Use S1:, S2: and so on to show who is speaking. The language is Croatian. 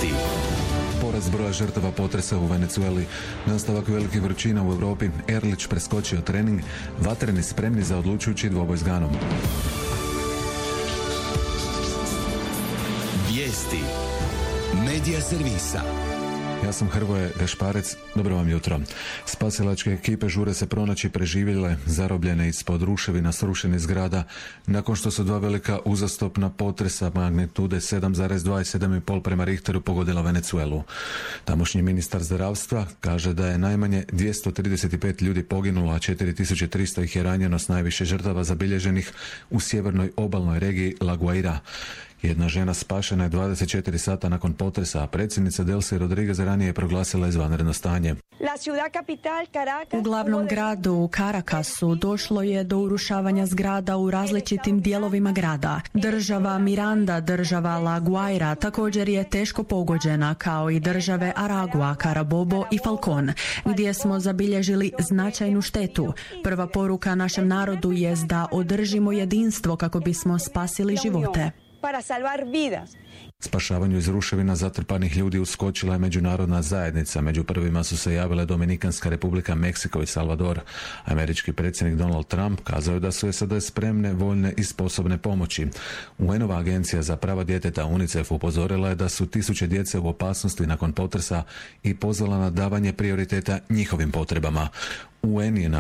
S1: Porast broja žrtava potresa u Venezueli, nastavak velikih vrućina u Europi, Erlić preskočio trening, vatreni spremni za odlučujući dvoboj s Ganom.
S2: Vijesti Medija servisa.
S1: Ja sam Hrvoje Gašparec, dobro vam jutro. Spasilačke ekipe žure se pronaći preživjele, zarobljene ispod ruševina srušenih zgrada, nakon što su dva velika uzastopna potresa magnitude 7,2 i 7,5 prema Richteru pogodila Venezuelu. Tamošnji ministar zdravstva kaže da je najmanje 235 ljudi poginulo, a 4300 ih je ranjeno, s najviše žrtava zabilježenih u sjevernoj obalnoj regiji La Guaira. Jedna žena spašena je 24 sata nakon potresa, a predsjednica Delcy Rodriguez ranije je proglasila izvanredno stanje.
S3: U glavnom gradu Caracasu došlo je do urušavanja zgrada u različitim dijelovima grada. Država Miranda, država La Guaira također je teško pogođena, kao i države Aragua, Carabobo i Falcon, gdje smo zabilježili značajnu štetu. Prva poruka našem narodu je da održimo jedinstvo kako bismo spasili živote.
S1: Spašavanju iz ruševina zatrpanih ljudi uskočila je međunarodna zajednica. Među prvima su se javile Dominikanska republika, Meksiko i Salvador. Američki predsjednik Donald Trump kazao je da su SAD spremne, voljne i sposobne pomoći. UN-ova agencija za prava djeteta UNICEF upozorila je da su tisuće djece u opasnosti nakon potresa i pozvala na davanje prioriteta njihovim potrebama. UN je na